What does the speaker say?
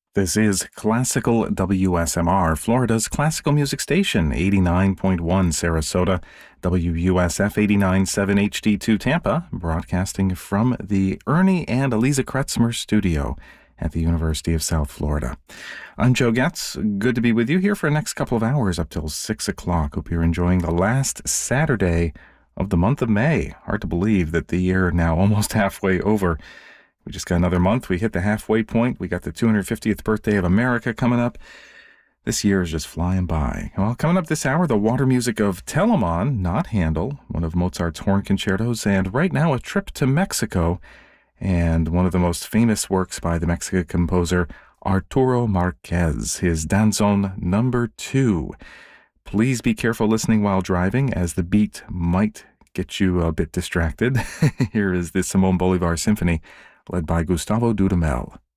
This is Classical WSMR, Florida's classical music station, 89.1 Sarasota, WUSF 89.7 HD2 Tampa, broadcasting from the Ernie and Eliza Kretzmer studio at the University of South Florida. I'm Joe Getz. Good to be with you here for the next couple of hours up till 6 o'clock. Hope you're enjoying the last Saturday of the month of May. Hard to believe that the year now almost halfway over. We just got another month. We hit the halfway point. We got the 250th birthday of America coming up. This year is just flying by. Well, coming up this hour, the water music of Telemann, not Handel, one of Mozart's horn concertos, and right now a trip to Mexico and one of the most famous works by the Mexican composer Arturo Marquez, his Danzón Number 2. Please be careful listening while driving, as the beat might get you a bit distracted. Here is the Simón Bolívar Symphony, led by Gustavo Dudamel.